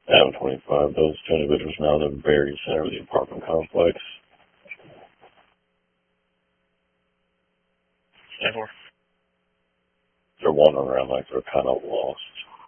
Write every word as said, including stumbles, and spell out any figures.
Adam twenty-five, those two individuals now in the very center of the apartment complex. ten four. They're wandering around like they're kind of lost.